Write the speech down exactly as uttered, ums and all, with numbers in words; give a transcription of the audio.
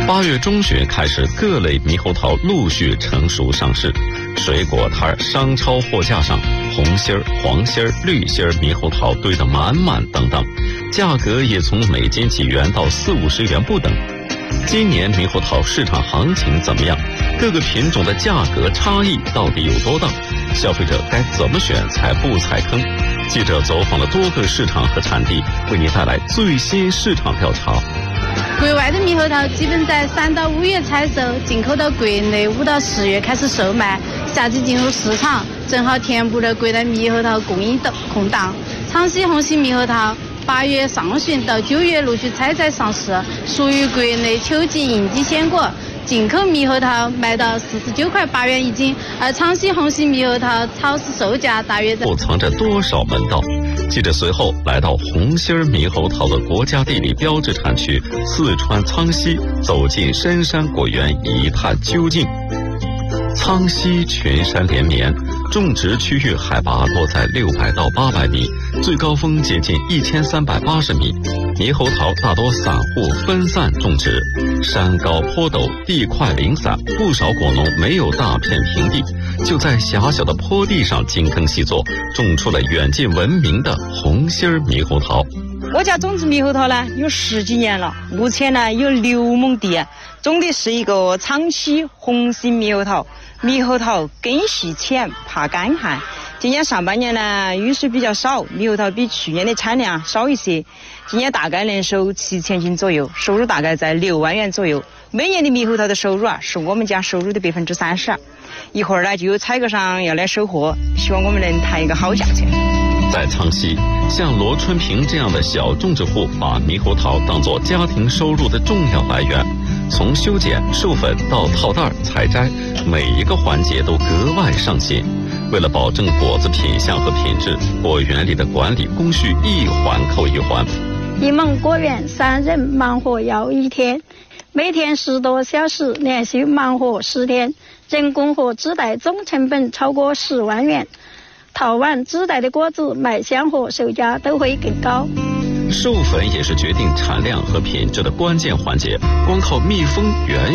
八月中旬开始，各类猕猴桃陆续成熟上市。水果摊商超货架上，红心儿、黄心儿、绿心儿猕猴桃堆得满满当当，价格也从每斤几元到四五十元不等。今年猕猴桃市场行情怎么样？各个品种的价格差异到底有多大？消费者该怎么选才不踩坑？记者走访了多个市场和产地，为您带来最新市场调查。 国外的猕猴桃基本在三到五月采收，进口到国内五到十月开始售卖。夏季进入市场，正好填补了国内猕猴桃供应的空档。昌西红心猕猴桃八月上旬到九月陆续采摘上市，属于国内秋季应季鲜果。进口猕猴桃卖到四十九块八元一斤，而昌西红心猕猴桃超市售价大约在。 后藏着多少门道？记者随后来到红心儿猕猴桃的国家地理标志产区四川苍溪，走进深山果园一探究竟。苍溪群山连绵，种植区域海拔落在六百到八百米，最高峰接近一千三百八十米。猕猴桃大多散户分散种植，山高坡陡，地块零散，不少果农没有大片平地，就在狭小的坡地上精耕细作，种出了远近闻名的红心儿猕猴桃。 我家种植猕猴桃呢有十几年了，目前呢有六亩地，种的是一个昌西红心猕猴桃。猕猴桃根系浅，怕干旱。今年上半年呢雨水比较少，猕猴桃比去年的产量少一些。今年大概能收七千斤左右，收入大概在六万元左右。每年的猕猴桃的收入啊，是我们家收入的百分之三十。一会儿呢就有采购商要来收货，希望我们能谈一个好价钱。 在苍溪，像罗春平这样的小种植户，把猕猴桃当作家庭收入的重要来源。从修剪、授粉到套袋、采摘，每一个环节都格外上心。为了保证果子品相和品质，果园里的管理工序一环扣一环。 一亩果园三人忙活要一天，每天十多小时，连续忙活十天，人工和纸袋总成本超过十万元。套完纸袋的果子，卖相和售价都会更高。 授粉也是决定产量和品质的关键环节，光靠蜜蜂远